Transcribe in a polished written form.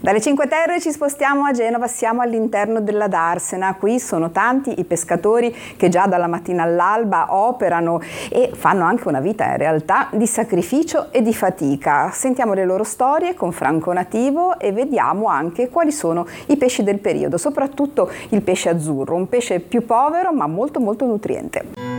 Dalle Cinque Terre ci spostiamo a Genova, siamo all'interno della Darsena. Qui sono tanti i pescatori che già dalla mattina all'alba operano e fanno anche una vita in realtà di sacrificio e di fatica. Sentiamo le loro storie con Franco Nativo e vediamo anche quali sono i pesci del periodo, soprattutto il pesce azzurro, un pesce più povero ma molto nutriente.